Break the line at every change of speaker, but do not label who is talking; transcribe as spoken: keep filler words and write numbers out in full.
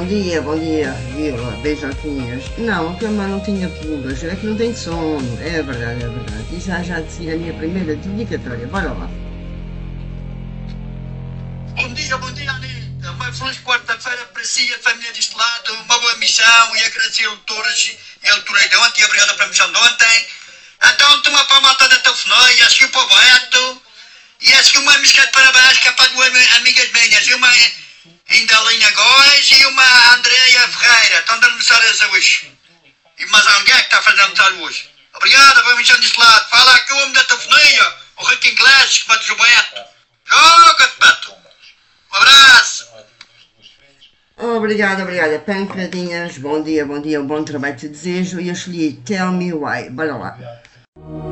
dia, bom dia, Vila, beijoquinhas. Não, a cama não tinha pulgas, é que não tem sono. É verdade, é verdade. E já já de seguir a minha primeira dedicatória, bora lá.
Bom dia, bom dia, Anitta. Uma feliz quarta-feira para si, a família deste lado. Uma boa missão e agradecer o Torres e o Torres de ontem e obrigado pela missão de ontem. Então, toma para a malta da telefonia, acho que para o Beto. E acho que uma música de parabéns que é para duas amigas minhas. Uma Indalinha Góes e uma Andreia Ferreira. Estão de aniversários hoje. E mais alguém que está a fazer aniversário hoje. Obrigado, boa missão deste lado. Fala aqui o homem da telefonia, o Rico Inglês, que bate o Beto. Joga-te, Beto. Um abraço!
Obrigada, obrigada. Pancadinhas, bom dia, bom dia, um bom trabalho te desejo. E eu escolhi Tell Me Why. Bora lá.